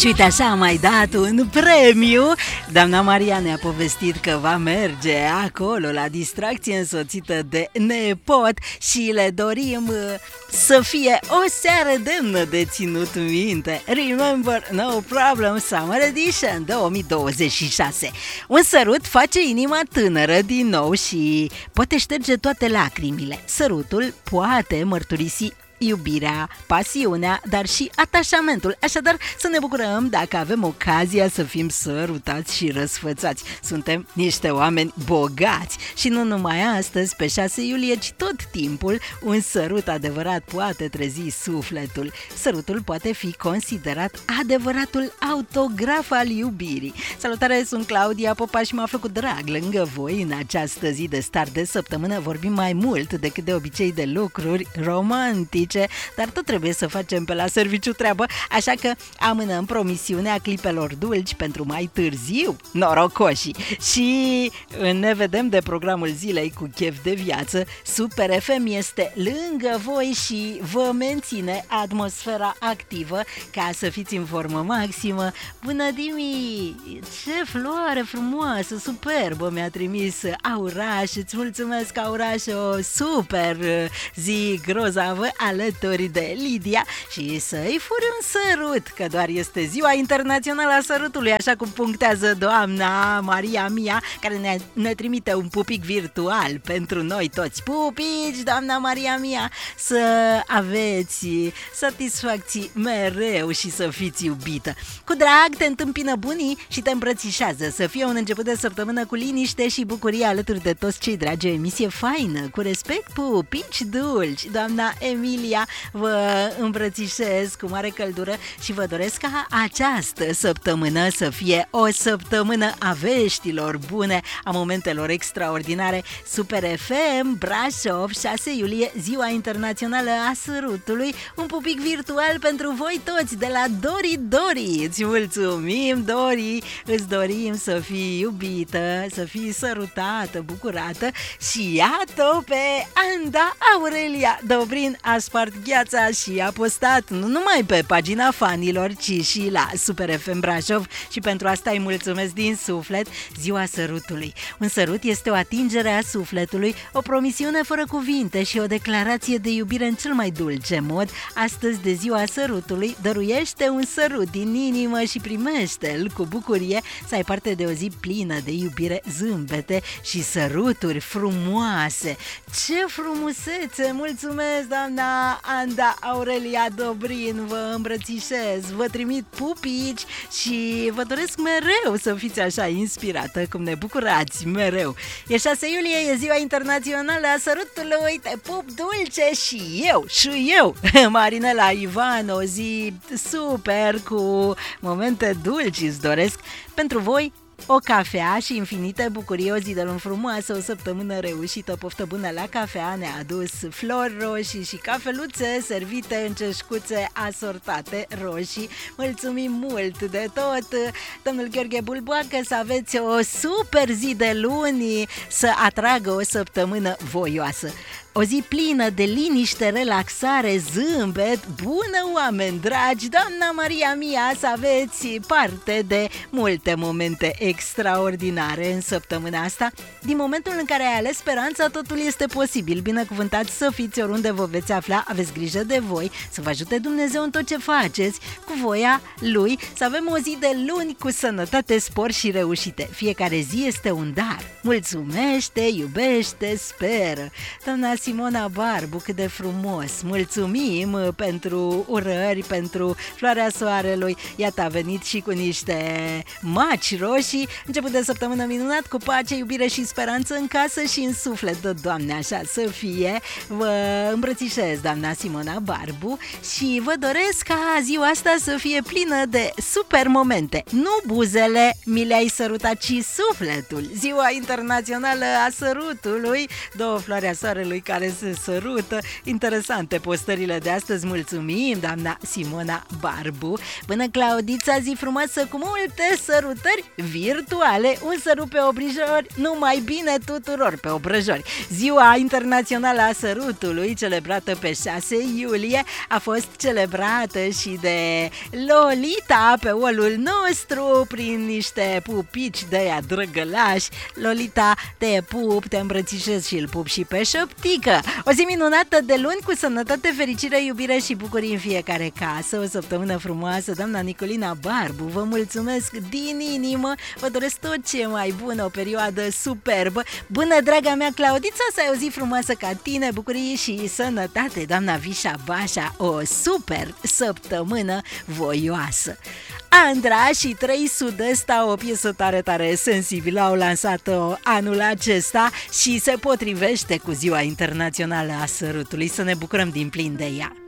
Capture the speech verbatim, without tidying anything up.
Și uite așa a mai dat un premiu. Doamna Maria ne-a povestit că va merge acolo la distracție însoțită de nepot și le dorim să fie o seară demnă de ținut minte. Remember, no problem, Summer Edition două mii douăzeci și șase. Un sărut face inima tânără din nou și poate șterge toate lacrimile. Sărutul poate mărturisi iubirea, pasiunea, dar și atașamentul. Așadar, să ne bucurăm dacă avem ocazia să fim sărutați și răsfățați. Suntem niște oameni bogați și nu numai astăzi, pe șase iulie, ci tot timpul, un sărut adevărat poate trezi sufletul. Sărutul poate fi considerat adevăratul autograf al iubirii. Salutare, sunt Claudia Popa și mă aflu cu drag lângă voi în această zi de start de săptămână. Vorbim mai mult decât de obicei de lucruri romantice, dar tot trebuie să facem pe la serviciu treabă, așa că amânăm promisiunea clipelor dulci pentru mai târziu, norocoșii. Și ne vedem de programul zilei cu chef de viață. Super F M este lângă voi și vă menține atmosfera activă ca să fiți în formă maximă. Bună Dimi! Ce floare frumoasă, superbă mi-a trimis Auraș. Îți mulțumesc, Auraș, o super zi grozavă alături de Lidia și să-i furi un sărut, că doar este ziua internațională a sărutului, așa cum punctează doamna Maria Mia, care ne, ne trimite un pupic virtual pentru noi toți. Pupici, doamna Maria Mia, să aveți satisfacții mereu și să fiți iubită. Cu drag te întâmpină bunii și te îmbrățișează. Să fie un început de săptămână cu liniște și bucurie alături de toți cei dragi. O emisie faină, cu respect, pupici dulci. Doamna Emilia, vă îmbrățișez cu mare căldură și vă doresc ca această săptămână să fie o săptămână a veștilor bune, a momentelor extraordinare. Super F M, Brașov, șase iulie, ziua internațională a sărutului. Un pupic virtual pentru voi toți de la Dori Dori. Îți mulțumim, Dori, îți dorim să fii iubită, să fii sărutată, bucurată și iată pe Anda Aurelia Dobrin a spart gheața și a postat nu numai pe pagina fanilor, ci și la Super F M Brașov și pentru asta îi mulțumesc din suflet. Ziua sărutului. Un sărut este o atingere a sufletului, o promisiune fără cuvinte și o declarație de iubire în cel mai dulce mod. Astăzi, de ziua sărutului, dăruiește un sărut din inimă și primește-l cu bucurie, să ai parte de o zi plină de iubire, zâmbete și săruturi frumoase. Ce frumusețe! Mulțumesc, doamna Anda Aurelia Dobrin, vă îmbrățișez, vă trimit pupici și vă doresc mereu să fiți așa inspirată cum ne bucurați mereu. E șase iulie, e ziua internațională a sărutului, te pup dulce și eu, și eu, Marinela Ivan, o zi super cu momente dulci îți doresc pentru voi. O cafea și infinite bucurii, o zi de luni frumoasă, o săptămână reușită, poftă bună la cafea. Ne-a adus flori roșii și cafeluțe servite în ceșcuțe asortate roșii. Mulțumim mult de tot, domnul Gheorghe Bulboacă, să aveți o super zi de luni, să atragă o săptămână voioasă. O zi plină de liniște, relaxare, zâmbet, bună, oameni dragi, doamna Maria Mia, să aveți parte de multe momente extraordinare în săptămâna asta. Din momentul în care ai ales speranța, totul este posibil. Binecuvântați să fiți oriunde vă veți afla, aveți grijă de voi, să vă ajute Dumnezeu în tot ce faceți, cu voia Lui, să avem o zi de luni cu sănătate, spor și reușite. Fiecare zi este un dar. Mulțumește, iubește, speră. Doamna Simona Barbu, cât de frumos! Mulțumim pentru urări, pentru floarea soarelui. Iată, a venit și cu niște maci roșii. Început de săptămână minunat, cu pace, iubire și speranță în casă și în suflet. Dă, Doamne, așa să fie. Vă îmbrățișez, doamna Simona Barbu, și vă doresc ca ziua asta să fie plină de super momente. Nu buzele mi le-ai sărutat, ci sufletul. Ziua internațională a sărutului. Două floarea soarelui care se sărută. Interesante postările de astăzi, mulțumim, doamna Simona Barbu. Bună, Claudița, zi frumoasă cu multe sărutări virtuale. Un sărut pe obrăjori, numai bine tuturor pe obrăjori. Ziua Internațională a Sărutului, celebrată pe șase iulie, a fost celebrată și de Lolita pe olul nostru prin niște pupici de aia drăgălași. Lolita, te pup, te îmbrățișez și îl pup și pe șoptică. O zi minunată de luni, cu sănătate, fericire, iubire și bucurii în fiecare casă. O săptămână frumoasă, doamna Nicolina Barbu. Vă mulțumesc din inimă, vă doresc tot ce mai bun, o perioadă superbă. Bună, draga mea Claudița, să ai o zi frumoasă ca tine, bucurii și sănătate, doamna Vișa Bașa, o super săptămână voioasă. Andra și trei Sud-Esta, o piesă tare, tare sensibilă, au lansat-o anul acesta și se potrivește cu Ziua Internațională a Sărutului. Să ne bucurăm din plin de ea.